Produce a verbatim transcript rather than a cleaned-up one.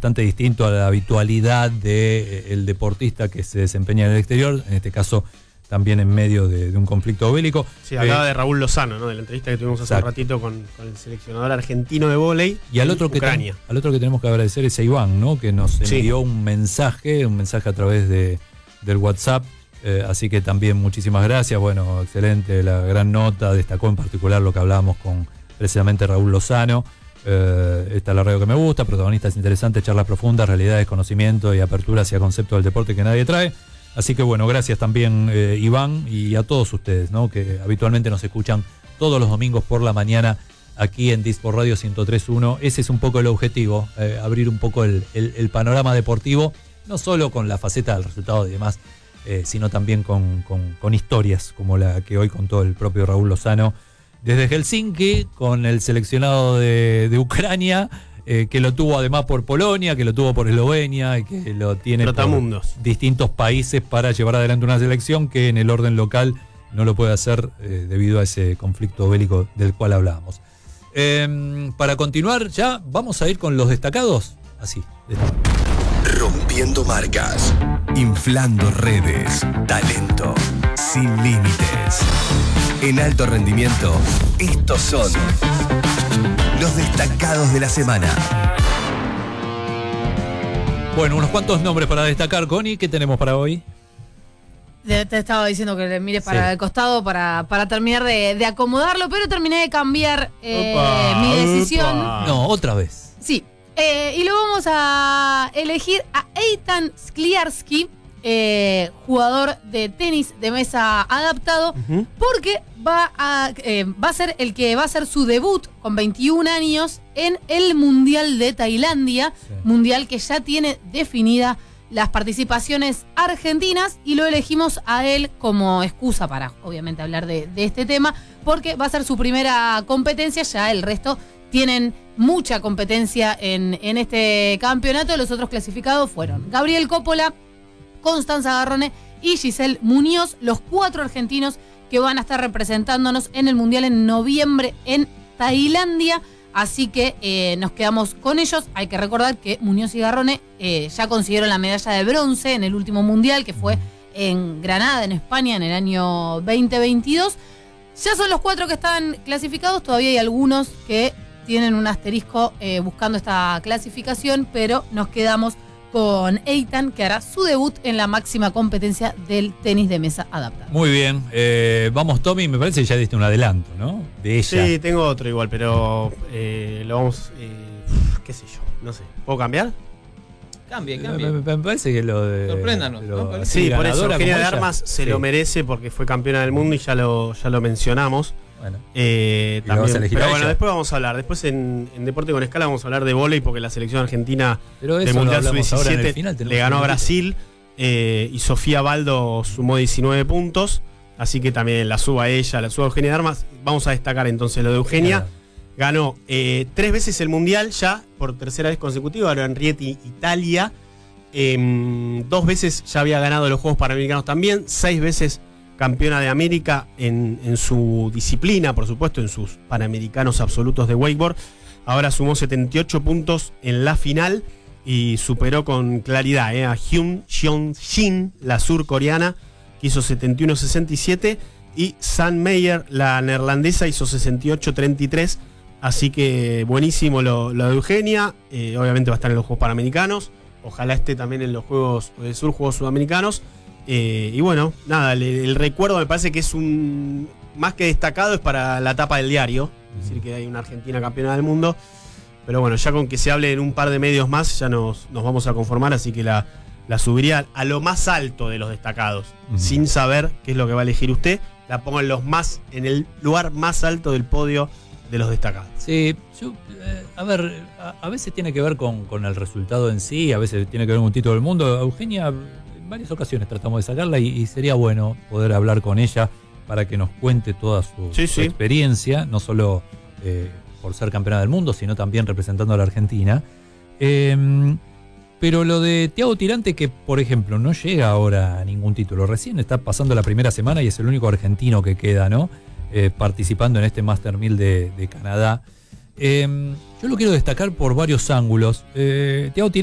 bastante distinto a la habitualidad del deportista que se desempeña en el exterior, en este caso también en medio de, de un conflicto bélico. Sí, hablaba eh, de Raúl Lozano, ¿no? De la entrevista que tuvimos hace exacto. un ratito con, con el seleccionador argentino de vóley y al otro, que ten, al otro que tenemos que agradecer es a Iván, ¿no? Que nos envió sí. un mensaje, un mensaje a través de, del WhatsApp. Eh, así que también muchísimas gracias. Bueno, excelente la gran nota. Destacó en particular lo que hablábamos con precisamente Raúl Lozano. Eh, esta es la radio que me gusta, protagonistas interesantes, charlas profundas, realidades, conocimiento y apertura hacia conceptos del deporte que nadie trae. Así que bueno, gracias también eh, Iván y a todos ustedes, ¿no? Que habitualmente nos escuchan todos los domingos por la mañana aquí en Dispo Radio ciento tres punto uno. Ese es un poco el objetivo, eh, abrir un poco el, el, el panorama deportivo, no solo con la faceta del resultado y demás, eh, sino también con, con, con historias como la que hoy contó el propio Raúl Lozano desde Helsinki, con el seleccionado de, de Ucrania, Eh, que lo tuvo además por Polonia, que lo tuvo por Eslovenia y que lo tiene por distintos países para llevar adelante una selección que en el orden local no lo puede hacer eh, debido a ese conflicto bélico del cual hablábamos. Eh, para continuar ya vamos a ir con los destacados, así, de esta manera. Rompiendo marcas, inflando redes, talento sin límites. En alto rendimiento, estos son los destacados de la semana. Bueno, unos cuantos nombres para destacar, Connie. ¿Qué tenemos para hoy? Te, te estaba diciendo que le mires para sí. el costado para, para terminar de, de acomodarlo, pero terminé de cambiar eh, opa, mi decisión. Opa. No, otra vez. Sí. Eh, y lo vamos a elegir a Eitan Skliarski, eh, jugador de tenis de mesa adaptado, uh-huh. porque va a, eh, va a ser el que va a hacer su debut con veintiún años en el Mundial de Tailandia, sí. mundial que ya tiene definida las participaciones argentinas, y lo elegimos a él como excusa para, obviamente, hablar de, de este tema, porque va a ser su primera competencia. Ya el resto tienen mucha competencia en, en este campeonato. Los otros clasificados fueron Gabriel Coppola, Constanza Garrone y Giselle Muñoz, los cuatro argentinos que van a estar representándonos en el Mundial en noviembre en Tailandia. Así que eh, nos quedamos con ellos. Hay que recordar que Muñoz y Garrone eh, ya consiguieron la medalla de bronce en el último Mundial, que fue en Granada, en España, en el año veinte veintidós. Ya son los cuatro que están clasificados. Todavía hay algunos que tienen un asterisco eh, buscando esta clasificación, pero nos quedamos con Eitan, que hará su debut en la máxima competencia del tenis de mesa adaptado. Muy bien. Eh, vamos, Tommy, me parece que ya diste un adelanto, ¿no? De ella. Sí, tengo otro igual, pero eh, lo vamos... Eh, qué sé yo, no sé. ¿Puedo cambiar? Cambie, cambie. Me, me parece que lo de... Sorpréndanos. Lo, ¿no? Sí, por eso Eugenia de Armas se sí. lo merece porque fue campeona del mundo y ya lo, ya lo mencionamos. Bueno, eh, también, pero bueno, ella? después vamos a hablar. Después en, en Deporte con Escala vamos a hablar de vóley porque la selección argentina del Mundial sub diecisiete le ganó a Brasil eh, y Sofía Baldo sumó diecinueve puntos. Así que también la suba a ella, la suba a Eugenia de Armas. Vamos a destacar entonces lo de Eugenia. Claro. Ganó eh, tres veces el Mundial ya, por tercera vez consecutiva. Ganó en Rieti, Italia. Eh, dos veces ya había ganado los Juegos Panamericanos también. Seis veces campeona de América en, en su disciplina, por supuesto, en sus Panamericanos absolutos de wakeboard. Ahora sumó setenta y ocho puntos en la final y superó con claridad eh, a Hyun Jeong-shin, la surcoreana, que hizo setenta y uno sesenta y siete, y San Meyer, la neerlandesa, hizo sesenta y ocho treinta y tres. Así que buenísimo lo, lo de Eugenia. Eh, obviamente va a estar en los Juegos Panamericanos. Ojalá esté también en los Juegos del Sur, Juegos Sudamericanos. Eh, y bueno, nada, el, el recuerdo me parece que es un más que destacado, es para la tapa del diario, es decir, que hay una Argentina campeona del mundo, pero bueno, ya con que se hable en un par de medios más ya nos, nos vamos a conformar, así que la, la subiría a lo más alto de los destacados, uh-huh. sin saber qué es lo que va a elegir usted, la pongo en los más, en el lugar más alto del podio de los destacados. Sí, yo, eh, a ver, a, a veces tiene que ver con, con el resultado en sí, a veces tiene que ver con un título del mundo. Eugenia, en varias ocasiones tratamos de sacarla y, y sería bueno poder hablar con ella para que nos cuente toda su, sí, su sí. experiencia, no solo eh, por ser campeona del mundo, sino también representando a la Argentina. Eh, pero lo de Thiago Tirante, que por ejemplo no llega ahora a ningún título, recién está pasando la primera semana y es el único argentino que queda, ¿no? Eh, participando en este Master mil de, de Canadá. Eh, yo lo quiero destacar por varios ángulos. Eh, Thiago Tirante